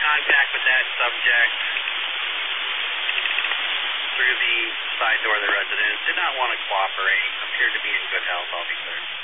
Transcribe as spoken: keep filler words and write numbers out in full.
contact with that subject through the side door of the residence. Did not want to cooperate. Appeared to be in good health, I'll be clear.